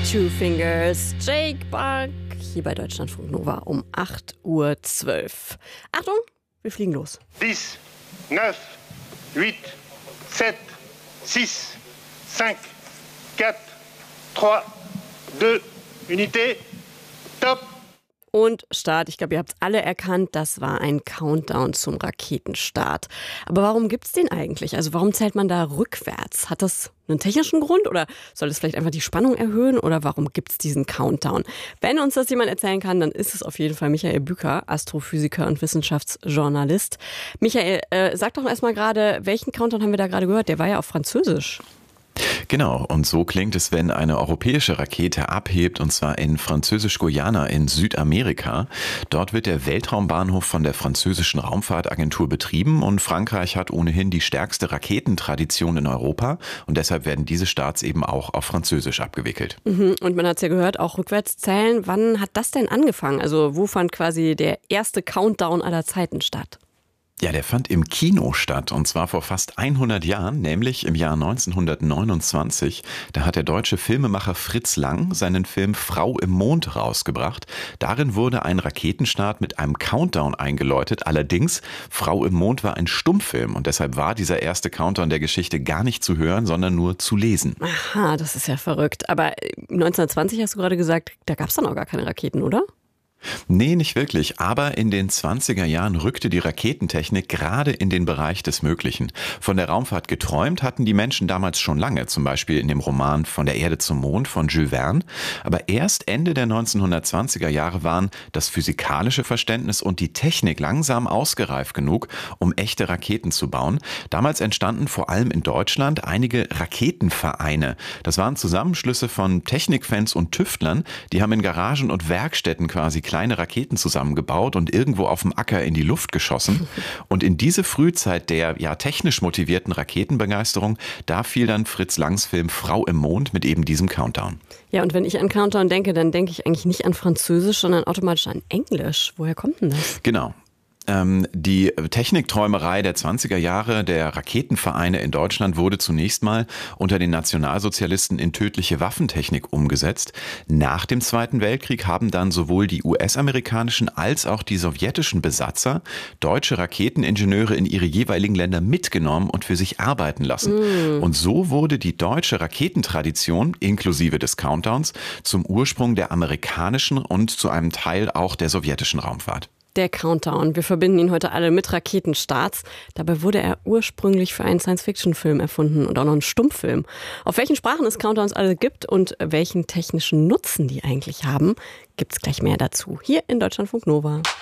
Two Fingers, Jake Bugg, hier bei Deutschlandfunk Nova um 8:12 Uhr. Achtung, wir fliegen los. 10, 9, 8, 7, 6, 5, 4, 3, 2, Unité, top! Und Start, ich glaube, ihr habt es alle erkannt, das war ein Countdown zum Raketenstart. Aber warum gibt's den eigentlich? Also warum zählt man da rückwärts? Hat das einen technischen Grund oder soll es vielleicht einfach die Spannung erhöhen oder warum gibt's diesen Countdown? Wenn uns das jemand erzählen kann, dann ist es auf jeden Fall Michael Bücker, Astrophysiker und Wissenschaftsjournalist. Michael, sag doch erstmal gerade, welchen Countdown haben wir da gerade gehört? Der war ja auf Französisch. Genau, und so klingt es, wenn eine europäische Rakete abhebt, und zwar in Französisch-Guyana in Südamerika. Dort wird der Weltraumbahnhof von der französischen Raumfahrtagentur betrieben und Frankreich hat ohnehin die stärkste Raketentradition in Europa und deshalb werden diese Starts eben auch auf Französisch abgewickelt. Und man hat es ja gehört, auch rückwärts zählen. Wann hat das denn angefangen? Also wo fand quasi der erste Countdown aller Zeiten statt? Ja, der fand im Kino statt und zwar vor fast 100 Jahren, nämlich im Jahr 1929. Da hat der deutsche Filmemacher Fritz Lang seinen Film Frau im Mond rausgebracht. Darin wurde ein Raketenstart mit einem Countdown eingeläutet. Allerdings, Frau im Mond war ein Stummfilm und deshalb war dieser erste Countdown der Geschichte gar nicht zu hören, sondern nur zu lesen. Aha, das ist ja verrückt. Aber 1920 hast du gerade gesagt, da gab es dann auch gar keine Raketen, oder? Nee, nicht wirklich. Aber in den 20er Jahren rückte die Raketentechnik gerade in den Bereich des Möglichen. Von der Raumfahrt geträumt hatten die Menschen damals schon lange, zum Beispiel in dem Roman Von der Erde zum Mond von Jules Verne. Aber erst Ende der 1920er Jahre waren das physikalische Verständnis und die Technik langsam ausgereift genug, um echte Raketen zu bauen. Damals entstanden vor allem in Deutschland einige Raketenvereine. Das waren Zusammenschlüsse von Technikfans und Tüftlern, die haben in Garagen und Werkstätten quasi kleine Raketen zusammengebaut und irgendwo auf dem Acker in die Luft geschossen. Und in diese Frühzeit der technisch motivierten Raketenbegeisterung, da fiel dann Fritz Langs Film Frau im Mond mit eben diesem Countdown. Ja, und wenn ich an Countdown denke, dann denke ich eigentlich nicht an Französisch, sondern automatisch an Englisch. Woher kommt denn das? Genau. Die Technikträumerei der 20er Jahre der Raketenvereine in Deutschland wurde zunächst mal unter den Nationalsozialisten in tödliche Waffentechnik umgesetzt. Nach dem Zweiten Weltkrieg haben dann sowohl die US-amerikanischen als auch die sowjetischen Besatzer deutsche Raketeningenieure in ihre jeweiligen Länder mitgenommen und für sich arbeiten lassen. Und so wurde die deutsche Raketentradition inklusive des Countdowns zum Ursprung der amerikanischen und zu einem Teil auch der sowjetischen Raumfahrt. Der Countdown. Wir verbinden ihn heute alle mit Raketenstarts. Dabei wurde er ursprünglich für einen Science-Fiction-Film erfunden und auch noch einen Stummfilm. Auf welchen Sprachen es Countdowns alle gibt und welchen technischen Nutzen die eigentlich haben, gibt's gleich mehr dazu. Hier in Deutschlandfunk Nova.